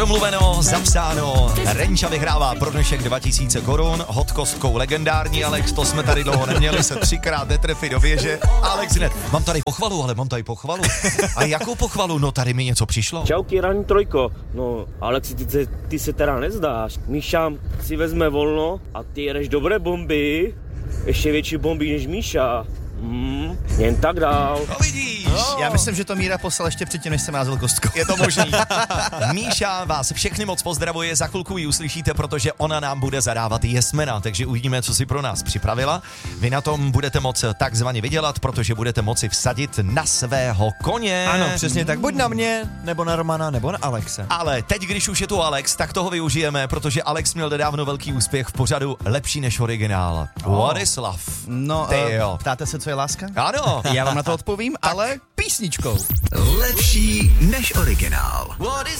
Domluveno, zapsáno, Renča vyhrává pro dnešek 2000 korun, hod kostkou legendární Alex, to jsme tady dlouho neměli, se 3krát netrefí do věže. Alex hned, mám tady pochvalu. A jakou pochvalu? No tady mi něco přišlo. Čauky, ranní trojko. No, Alexi, ty se teda nezdáš. Míša si vezme volno a ty jedeš dobré bomby, ještě větší bomby než Míša. Jen tak dál. No vidíš. Já myslím, že to Míra poslal ještě předtím, než jsem házel kostkou. Je to možný. Míša vás všechny moc pozdravuje, za chvilku ji uslyšíte, protože ona nám bude zadávat jesmena, takže uvidíme, co si pro nás připravila. Vy na tom budete moci takzvaně vydělat, protože budete moci vsadit na svého koně. Ano, přesně tak. Buď na mě, nebo na Romana, nebo na Alexe. Ale teď, když už je tu Alex, tak toho využijeme, protože Alex měl nedávno velký úspěch v pořadu Lepší než originál. What is love? No, jo. ptáte se, co je láska? Ano. Já vám na to odpovím, ale písničkou. Lepší než originál. What is